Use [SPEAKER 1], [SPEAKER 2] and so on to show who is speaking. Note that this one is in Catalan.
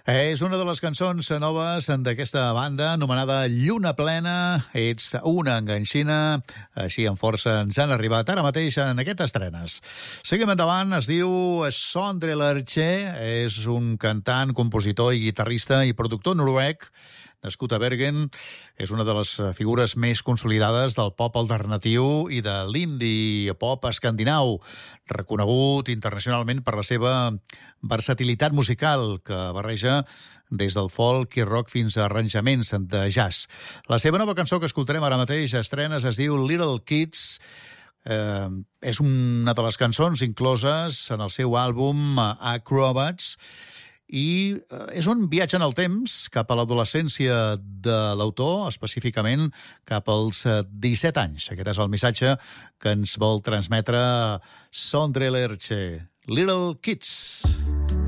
[SPEAKER 1] És una de les cançons noves d'aquesta banda anomenada Lluna Plena. Ets una enganxina. Així amb força ens han arribat ara mateix en aquestes estrenes. Seguim endavant. Es diu Sondre Lerche. És un cantant, compositor i guitarrista i productor noruec nascut a Bergen. És una de les figures més consolidades del pop alternatiu i de l'indie pop escandinau, reconegut internacionalment per la seva versatilitat musical, que barreja des del folk i rock fins a arranjaments de jazz. La seva nova cançó que escoltarem ara mateix a estrenes es diu Little Kids. És una de les cançons incloses en el seu àlbum Acrobats, i és un viatge en el temps cap a l'adolescència de l'autor, específicament cap als 17 anys. Aquest és el missatge que ens vol transmetre Sondre Lerche. Little Kids.